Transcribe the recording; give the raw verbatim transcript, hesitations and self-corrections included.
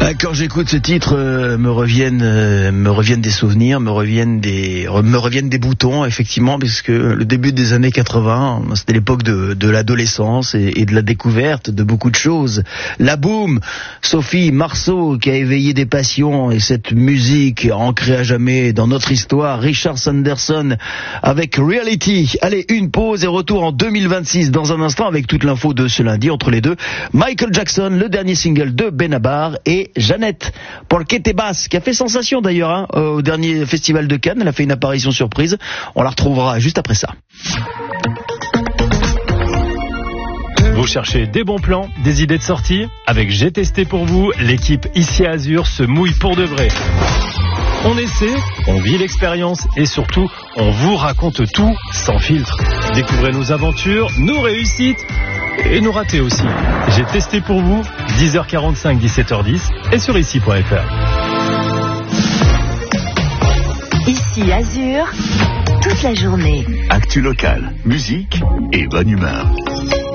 Quand j'écoute ce titre, euh, me reviennent, euh, me reviennent des souvenirs, me reviennent des, re, me reviennent des boutons, effectivement, parce que le début des années quatre-vingts, c'était l'époque de, de l'adolescence et, et de la découverte de beaucoup de choses. La boom, Sophie Marceau qui a éveillé des passions et cette musique ancrée à jamais dans notre histoire. Richard Sanderson avec Reality. Allez, une pause et retour en deux mille vingt-six dans un instant avec toute l'info de ce lundi entre les deux. Michael Jackson, le dernier single de Benabar et Jeannette, Porque te vas, qui a fait sensation d'ailleurs hein, au dernier festival de Cannes. Elle a fait une apparition surprise. On la retrouvera juste après ça. Vous cherchez des bons plans, des idées de sortie? Avec J'ai testé pour vous, l'équipe ici à Azur se mouille pour de vrai. On essaie, on vit l'expérience et surtout, on vous raconte tout sans filtre. Découvrez nos aventures, nos réussites et nos ratés aussi. J'ai testé pour vous, dix heures quarante-cinq, dix-sept heures dix et sur ici point f r. Ici Azur, toute la journée. Actu locale, musique et bonne humeur.